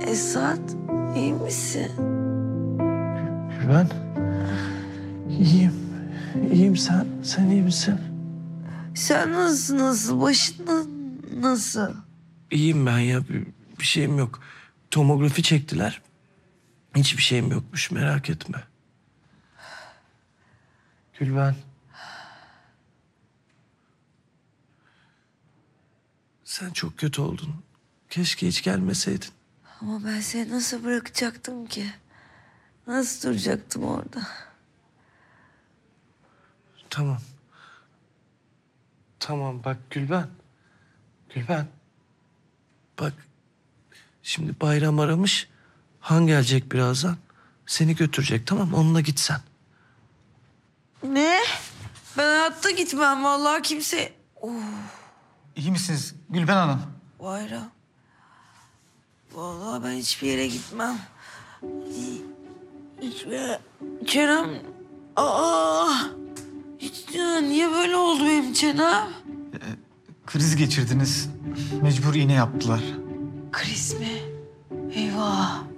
Esat, iyi misin? Ben iyiyim. İyiyim sen. Sen iyi misin? Sen nasıl? Başın nasıl? İyiyim ben ya. Bir şeyim yok. Tomografi çektiler. Hiçbir şeyim yokmuş, merak etme. Gülben. Sen çok kötü oldun. Keşke hiç gelmeseydin. Ama ben seni nasıl bırakacaktım ki? Nasıl duracaktım orada? Tamam. Tamam bak Gülben. Gülben. Bak şimdi Bayram aramış. Han gelecek birazdan. Seni götürecek, tamam mı? Onunla git sen. Ne? Ben hayatta gitmem vallahi kimse. İyi misiniz Gülben Hanım? Bayram. Vallahi ben hiçbir yere gitmem. Hiçbir yere... Çenem... Niye böyle oldu benim çenem? Kriz geçirdiniz. Mecbur iğne yaptılar. Kriz mi? Eyvah.